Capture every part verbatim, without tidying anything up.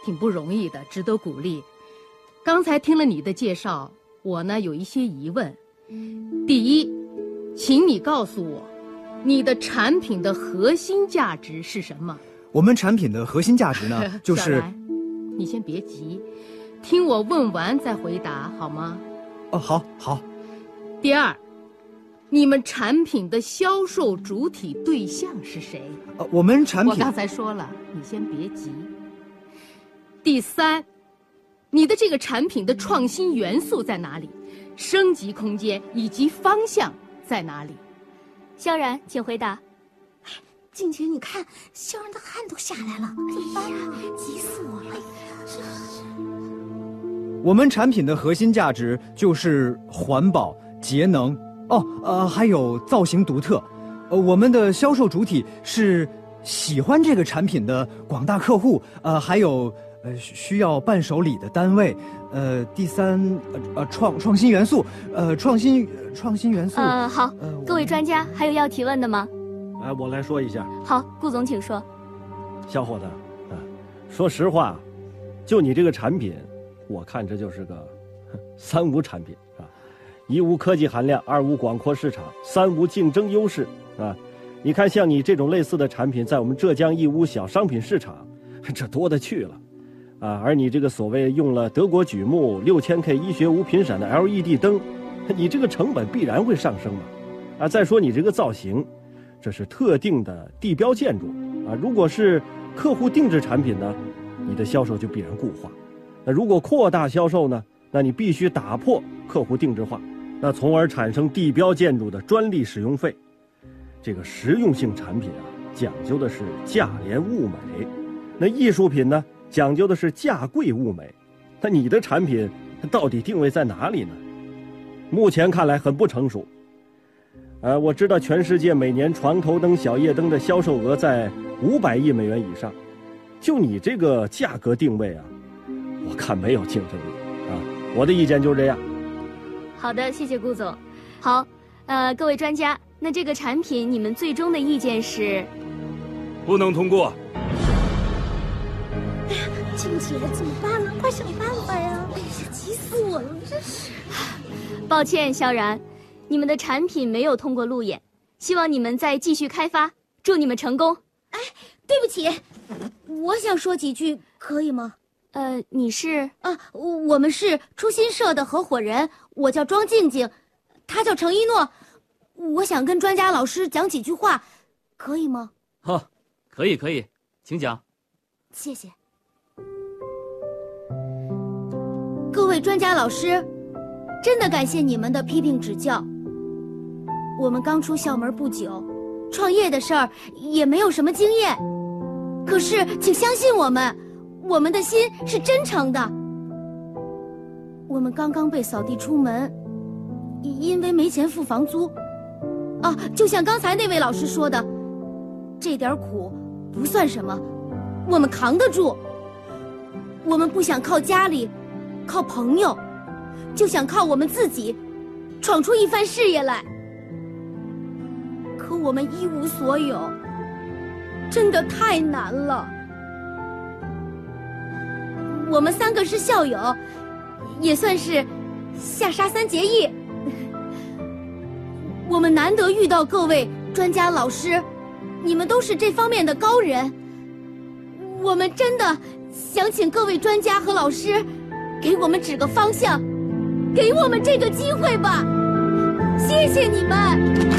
挺不容易的，值得鼓励。刚才听了你的介绍，我呢有一些疑问。第一，请你告诉我，你的产品的核心价值是什么？ 我们产品的核心价值呢，就是…… 小兰，你先别急，听我问完再回答好吗？ 哦，好，好。 第二，你们产品的销售主体对象是谁？ 呃，我们产品…… 我刚才说了，你先别急。第三，你的这个产品的创新元素在哪里？升级空间以及方向在哪里？ 萧然，请回答。 静姐，你看，萧然的汗都下来了，哎呀，急死我了！真是。 我们产品的核心价值就是环保、节能，哦，呃，还有造型独特。呃，我们的销售主体是喜欢这个产品的广大客户，呃，还有呃需要伴手礼的单位。呃，第三，呃呃创创新元素，呃创新创新元素。 呃，好，呃、各位专家还有要提问的吗？ 哎，我来说一下。 好，顾总请说。 小伙子，啊，说实话，就你这个产品，我看这就是个三无产品啊，一无科技含量，二无广阔市场，三无竞争优势啊。你看，像你这种类似的产品，在我们浙江义乌小商品市场，这多得去了。啊，而你这个所谓用了德国榉木六千 K 医学无频闪的 L E D 灯，你这个成本必然会上升嘛。啊，再说你这个造型，这是特定的地标建筑啊。如果是客户定制产品呢，你的销售就必然固化。那如果扩大销售呢，那你必须打破客户定制化，那从而产生地标建筑的专利使用费。这个实用性产品啊，讲究的是价廉物美；那艺术品呢，讲究的是价贵物美。那你的产品到底定位在哪里呢？目前看来很不成熟。呃，我知道全世界每年床头灯、小夜灯的销售额在五百亿美元以上，就你这个价格定位啊，我看没有竞争力啊。我的意见就是这样。 好的，谢谢顾总。好，呃，各位专家，那这个产品你们最终的意见是？ 不能通过。 哎呀，静姐怎么办呢？快想办法呀！哎呀，急死我了，真是。 抱歉，萧然。你们的产品没有通过路演，希望你们再继续开发，祝你们成功。 哎，对不起，我想说几句，可以吗？ 呃，你是？ 啊，我们是初心社的合伙人，我叫庄静静，他叫程一诺。我想跟专家老师讲几句话，可以吗？ 好，可以可以，请讲。 谢谢。各位专家老师，真的感谢你们的批评指教。我们刚出校门不久，创业的事儿也没有什么经验，可是请相信我们，我们的心是真诚的。我们刚刚被扫地出门，因为没钱付房租。啊，就像刚才那位老师说的，这点苦不算什么，我们扛得住。我们不想靠家里，靠朋友，就想靠我们自己，闯出一番事业来。可我们一无所有，真的太难了。我们三个是校友，也算是下沙三结义。我们难得遇到各位专家老师，你们都是这方面的高人。我们真的想请各位专家和老师给我们指个方向，给我们这个机会吧。谢谢你们。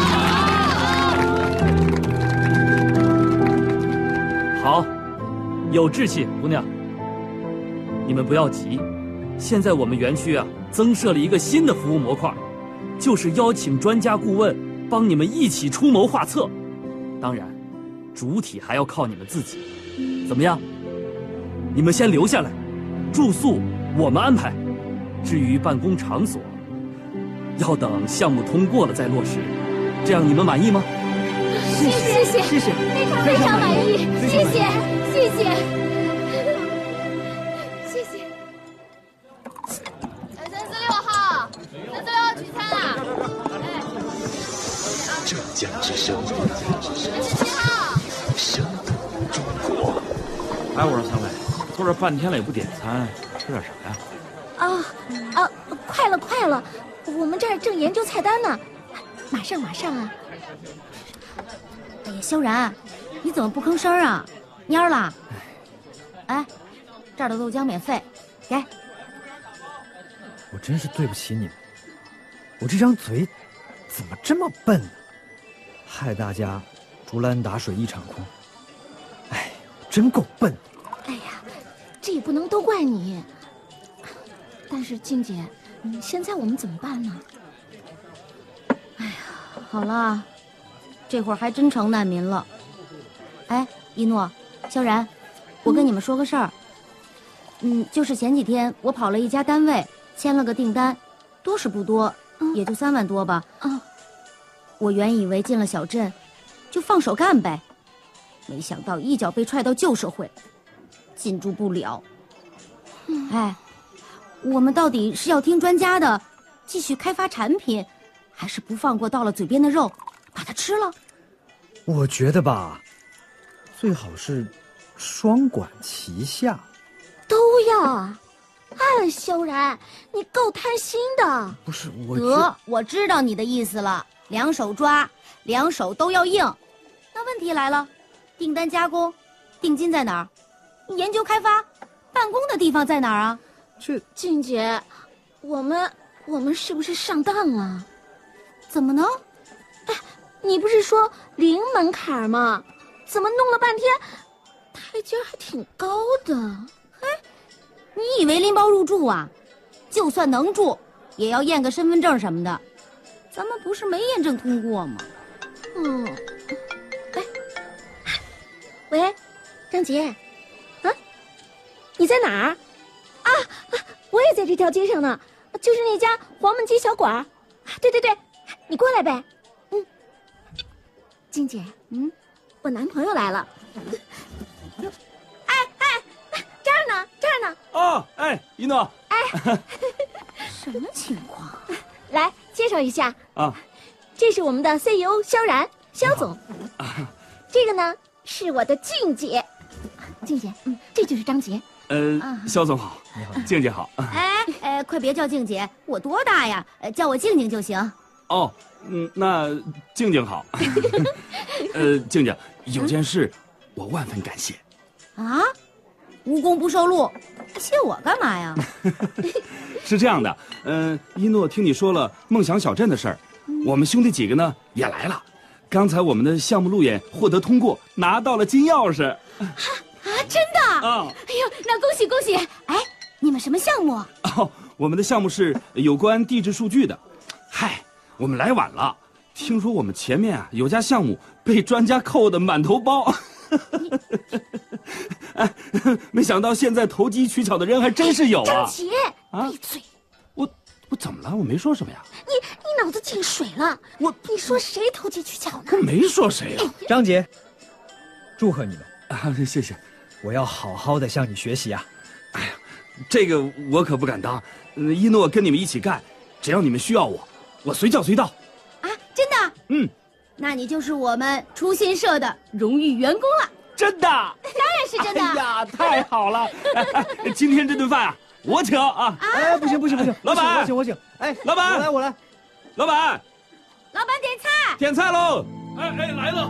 好，有志气，姑娘。你们不要急，现在我们园区啊增设了一个新的服务模块，就是邀请专家顾问帮你们一起出谋划策。当然，主体还要靠你们自己。怎么样？你们先留下来，住宿我们安排，至于办公场所，要等项目通过了再落实。这样你们满意吗？ 谢谢谢谢谢， 非常非常满意，谢谢谢谢谢谢。 三四六号，三四六号取餐啊！哎， 浙江之声， 三十七号， 声中国。 哎，我说三位， 坐这半天了也不点餐，吃点啥呀？ 啊啊，快了快了，我们这儿正研究菜单呢，马上马上啊！ 哎呀，萧然，你怎么不吭声啊？蔫了？哎，这儿的豆浆免费，给。 我真是对不起你们，我这张嘴怎么这么笨呢？害大家竹篮打水一场空。哎，真够笨的。 哎呀，这也不能都怪你。但是静姐，嗯，现在我们怎么办呢？ 哎呀，好了，这会儿还真成难民了。哎，一诺、萧然，我跟你们说个事儿。嗯，就是前几天我跑了一家单位，签了个订单，多是不多，嗯、也就三万多吧。 嗯， 我原以为进了小镇，就放手干呗，没想到一脚被踹到旧社会，进驻不了。嗯、哎。我们到底是要听专家的，继续开发产品，还是不放过到了嘴边的肉，把它吃了？ 我觉得吧，最好是双管齐下， 都要啊！哎，萧然，你够贪心的。 不是我得，我知道你的意思了，两手抓，两手都要硬。那问题来了，订单加工，定金在哪儿？研究开发，办公的地方在哪儿啊？ 这静姐，我们我们是不是上当了？ 怎么呢？ 哎，你不是说零门槛吗？怎么弄了半天，台阶还挺高的？ 哎，你以为拎包入住啊？就算能住，也要验个身份证什么的。咱们不是没验证通过吗？ 嗯。哎，喂，张杰，啊，你在哪儿？啊啊！我也在这条街上呢，就是那家黄焖鸡小馆儿。对对对，你过来呗。嗯，静姐，嗯，我男朋友来了。哎哎，这儿呢，这儿呢。 哦，哎，一诺。 哎， 什么情况？ 来介绍一下啊， 这是我们的 C E O 萧然，萧总。啊，这个呢是我的静姐，静姐，嗯，这就是张杰。 呃，萧总好，你好，静姐好。 哎哎，快别叫静姐，我多大呀？叫我静静就行。 哦，嗯，那静静好。呃，静静，有件事，我万分感谢。 啊，无功不受禄，谢我干嘛呀？ 是这样的，嗯、呃，一诺听你说了梦想小镇的事儿，嗯、我们兄弟几个呢也来了。刚才我们的项目路演获得通过，拿到了金钥匙。 啊，真的！ 啊， 哎呦，那恭喜恭喜！哎，你们什么项目？ 哦，我们的项目是有关地质数据的。嗨，我们来晚了，听说我们前面啊有家项目被专家扣得满头包。哎，没想到现在投机取巧的人还真是有啊！ 张杰， 啊， 闭嘴！ 我我怎么了？我没说什么呀。 你你脑子进水了！ 我你说谁投机取巧呢？ 我没说谁呀、啊。 张杰，祝贺你们啊！谢谢。 我要好好的向你学习啊！ 哎呀，这个我可不敢当。嗯，一诺跟你们一起干，只要你们需要我，我随叫随到。 啊，真的？ 嗯， 那你就是我们初心社的荣誉员工了。 真的？当然是真的。 哎呀，太好了！哎哎、今天这顿饭啊，我请啊！ 哎，不行不行不行， 老板， 我请我请。哎， 老板， 我来我来。 老板， 老板点菜。 点菜喽！哎哎，来了。